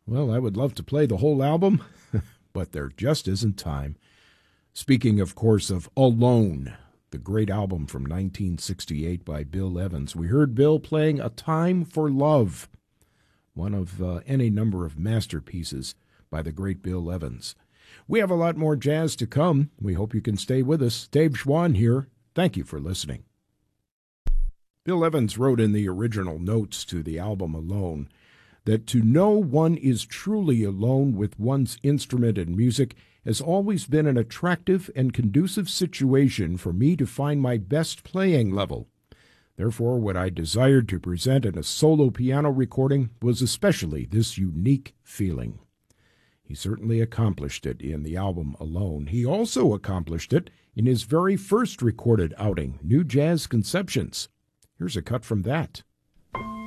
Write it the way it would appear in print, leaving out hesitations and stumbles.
Well, I would love to play the whole album, but there just isn't time. Speaking, of course, of Alone, the great album from 1968 by Bill Evans, we heard Bill playing A Time for Love, one of any number of masterpieces by the great Bill Evans. We have a lot more jazz to come. We hope you can stay with us. Dave Schwann here. Thank you for listening. Bill Evans wrote in the original notes to the album Alone that to know one is truly alone with one's instrument and music has always been an attractive and conducive situation for me to find my best playing level. Therefore, what I desired to present in a solo piano recording was especially this unique feeling. He certainly accomplished it in the album Alone. He also accomplished it in his very first recorded outing, New Jazz Conceptions. Here's a cut from that.